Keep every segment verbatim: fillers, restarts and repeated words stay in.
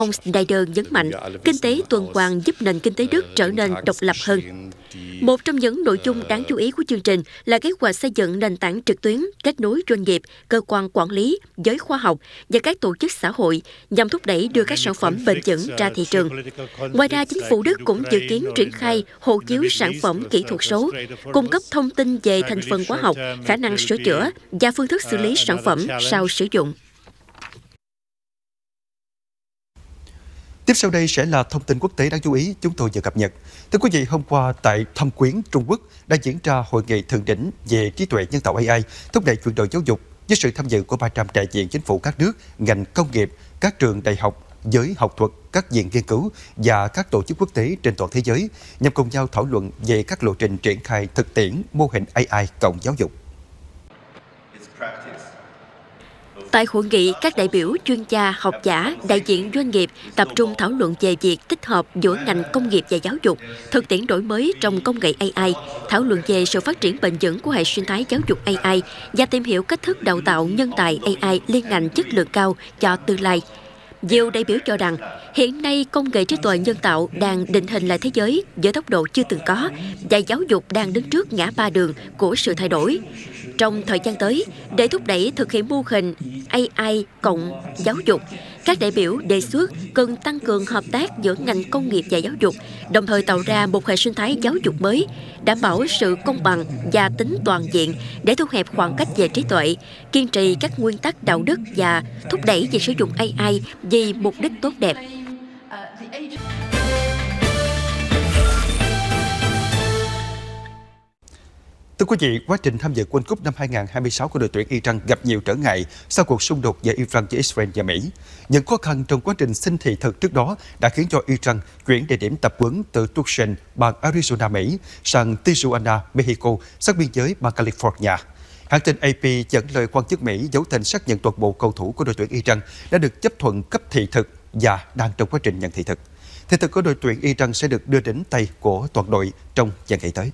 Ông Snyder nhấn mạnh, kinh tế tuần hoàn giúp nền kinh tế Đức trở nên độc lập hơn. Một trong những nội dung đáng chú ý của chương trình là kế hoạch xây dựng nền tảng trực tuyến kết nối doanh nghiệp, cơ quan quản lý, giới khoa học và các tổ chức xã hội nhằm thúc đẩy đưa các sản phẩm bền vững ra thị trường. Ngoài ra, chính phủ Đức cũng dự kiến triển khai hộ chiếu sản phẩm kỹ thuật số, cung cấp thông tin về thành phần hóa học, khả năng sửa chữa và phương thức xử lý sản phẩm sau sử dụng. Tiếp sau đây sẽ là thông tin quốc tế đáng chú ý chúng tôi vừa cập nhật. Thưa quý vị, hôm qua tại Thâm Quyến, Trung Quốc đã diễn ra hội nghị thượng đỉnh về trí tuệ nhân tạo A I, thúc đẩy chuyển đổi giáo dục với sự tham dự của ba trăm đại diện chính phủ các nước, ngành công nghiệp, các trường đại học, giới học thuật, các viện nghiên cứu và các tổ chức quốc tế trên toàn thế giới nhằm cùng nhau thảo luận về các lộ trình triển khai thực tiễn mô hình A I cộng giáo dục. Tại hội nghị, các đại biểu, chuyên gia, học giả, đại diện doanh nghiệp tập trung thảo luận về việc tích hợp giữa ngành công nghiệp và giáo dục, thực tiễn đổi mới trong công nghệ A I, thảo luận về sự phát triển bền vững của hệ sinh thái giáo dục A I và tìm hiểu cách thức đào tạo nhân tài A I liên ngành chất lượng cao cho tương lai. Nhiều đại biểu cho rằng, hiện nay công nghệ trí tuệ nhân tạo đang định hình lại thế giới với tốc độ chưa từng có và giáo dục đang đứng trước ngã ba đường của sự thay đổi. Trong thời gian tới, để thúc đẩy thực hiện mô hình A I cộng giáo dục, các đại biểu đề xuất cần tăng cường hợp tác giữa ngành công nghiệp và giáo dục, đồng thời tạo ra một hệ sinh thái giáo dục mới, đảm bảo sự công bằng và tính toàn diện để thu hẹp khoảng cách về trí tuệ, kiên trì các nguyên tắc đạo đức và thúc đẩy việc sử dụng A I vì mục đích tốt đẹp. Thưa quý vị, quá trình tham dự World Cup năm hai không hai sáu của đội tuyển Iran gặp nhiều trở ngại sau cuộc xung đột giữa Iran với Israel và Mỹ. Những khó khăn trong quá trình xin thị thực trước đó đã khiến cho Iran chuyển địa điểm tập huấn từ Tucson, bang Arizona, Mỹ, sang Tijuana, Mexico, sát biên giới bang California. Hãng tin A P dẫn lời quan chức Mỹ giấu tên xác nhận toàn bộ cầu thủ của đội tuyển Iran đã được chấp thuận cấp thị thực và đang trong quá trình nhận thị thực. Thị thực của đội tuyển Iran sẽ được đưa đến tay của toàn đội trong vài ngày tới.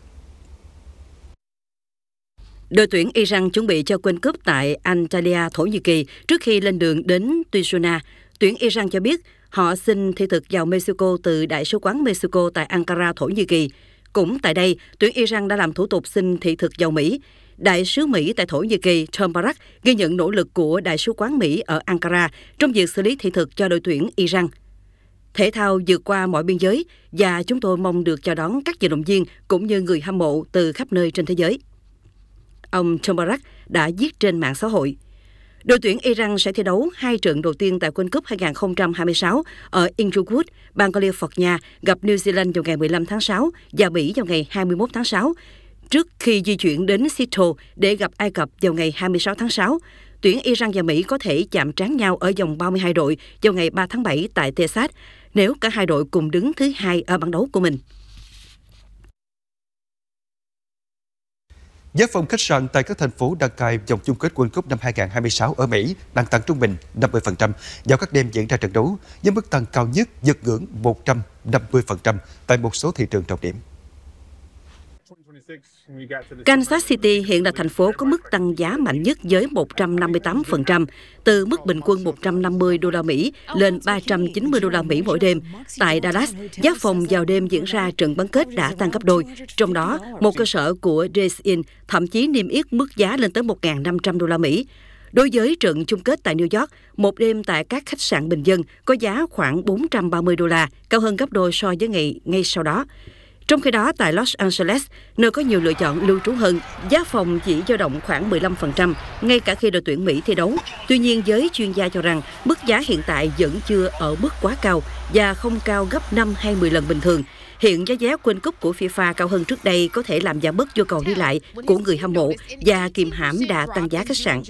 Đội tuyển Iran chuẩn bị cho World Cup tại Antalya, Thổ Nhĩ Kỳ trước khi lên đường đến Tijuana. Tuyển Iran cho biết họ xin thị thực vào Mexico từ Đại sứ quán Mexico tại Ankara, Thổ Nhĩ Kỳ. Cũng tại đây, tuyển Iran đã làm thủ tục xin thị thực vào Mỹ. Đại sứ Mỹ tại Thổ Nhĩ Kỳ Tom Barak ghi nhận nỗ lực của Đại sứ quán Mỹ ở Ankara trong việc xử lý thị thực cho đội tuyển Iran. Thể thao vượt qua mọi biên giới và chúng tôi mong được chào đón các vận động viên cũng như người hâm mộ từ khắp nơi trên thế giới. Ông Tom Barak đã viết trên mạng xã hội. Đội tuyển Iran sẽ thi đấu hai trận đầu tiên tại World Cup hai không hai sáu ở Inglewood, bang California, gặp New Zealand vào ngày mười lăm tháng sáu và Bỉ vào ngày hai mươi mốt tháng sáu, trước khi di chuyển đến Seattle để gặp Ai Cập vào ngày hai mươi sáu tháng sáu. Tuyển Iran và Mỹ có thể chạm trán nhau ở vòng ba mươi hai đội vào ngày ba tháng bảy tại Texas, nếu cả hai đội cùng đứng thứ hai ở bảng đấu của mình. Giá phòng khách sạn tại các thành phố đăng cai vòng chung kết World Cup năm hai không hai sáu ở Mỹ đang tăng trung bình năm mươi phần trăm vào các đêm diễn ra trận đấu, với mức tăng cao nhất vượt ngưỡng một trăm năm mươi phần trăm tại một số thị trường trọng điểm. Kansas City hiện là thành phố có mức tăng giá mạnh nhất với một trăm năm mươi tám phần trăm, từ mức bình quân một trăm năm mươi đô la Mỹ lên ba trăm chín mươi đô la Mỹ mỗi đêm. Tại Dallas, giá phòng vào đêm diễn ra trận bán kết đã tăng gấp đôi. Trong đó, một cơ sở của Days Inn thậm chí niêm yết mức giá lên tới một nghìn năm trăm đô la Mỹ. Đối với trận chung kết tại New York, một đêm tại các khách sạn bình dân có giá khoảng bốn trăm ba mươi đô la, cao hơn gấp đôi so với ngày ngay sau đó. Trong khi đó, tại Los Angeles, nơi có nhiều lựa chọn lưu trú hơn, giá phòng chỉ dao động khoảng mười lăm phần trăm, ngay cả khi đội tuyển Mỹ thi đấu. Tuy nhiên, giới chuyên gia cho rằng mức giá hiện tại vẫn chưa ở mức quá cao và không cao gấp năm hay mười lần bình thường. Hiện giá vé World Cup của FIFA cao hơn trước đây có thể làm giảm bớt nhu cầu đi lại của người hâm mộ và kiềm hãm đà tăng giá khách sạn.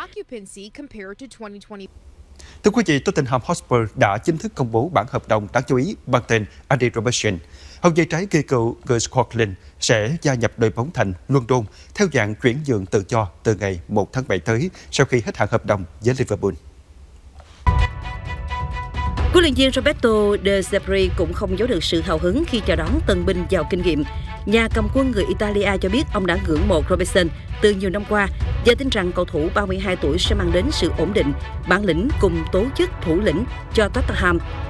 Thưa quý vị, Tottenham Hotspur đã chính thức công bố bản hợp đồng đáng chú ý mang tên Andy Robertson. Hậu vệ trái kỳ cựu Gus Scotland sẽ gia nhập đội bóng thành London theo dạng chuyển nhượng tự do từ ngày một tháng bảy tới sau khi hết hạn hợp đồng với Liverpool. Huấn luyện viên Roberto De Zerbi cũng không giấu được sự hào hứng khi chào đón tân binh giàu kinh nghiệm. Nhà cầm quân người Italia cho biết ông đã ngưỡng mộ Robertson từ nhiều năm qua và tin rằng cầu thủ ba mươi hai tuổi sẽ mang đến sự ổn định, bản lĩnh cùng tố chất thủ lĩnh cho Tottenham.